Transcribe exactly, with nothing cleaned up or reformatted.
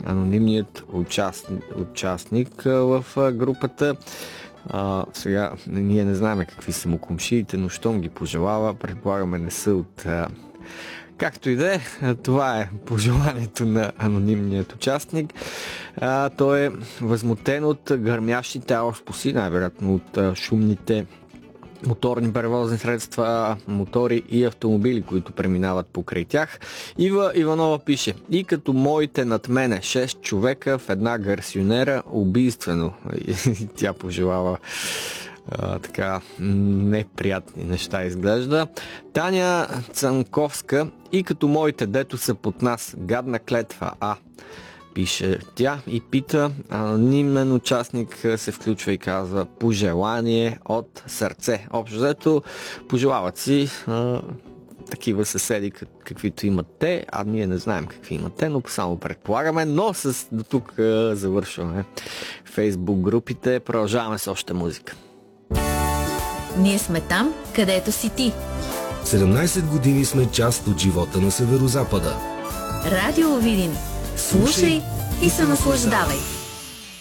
анонимният участник, участник в групата. А, сега ние не знаем какви са му комшиите, но щом ги пожелава, предполагаме не са от... А, както и да е, това е пожеланието на анонимният участник. А, той е възмутен от гърмящите ауспуси, най-вероятно от а, шумните моторни превозни средства, мотори и автомобили, които преминават покрай тях. Ива Иванова пише: и като моите над мене шест човека в една гарсионера убийствено. Тя пожелава а, така неприятни неща изглежда. Таня Цанковска: и като моите, дето са под нас, гадна клетва, а пише тя и пита. Анонимен участник се включва и казва: пожелание от сърце. Общо взето пожелават си а, такива съседи, каквито имат те, а ние не знаем какви имат те, но само предполагаме. Но с до тук а, завършваме Фейсбук групите. Продължаваме с още музика. Ние сме там, където си ти. седемнайсет години сме част от живота на Северозапада. Радио Видин. Слушай и се наслаждавай.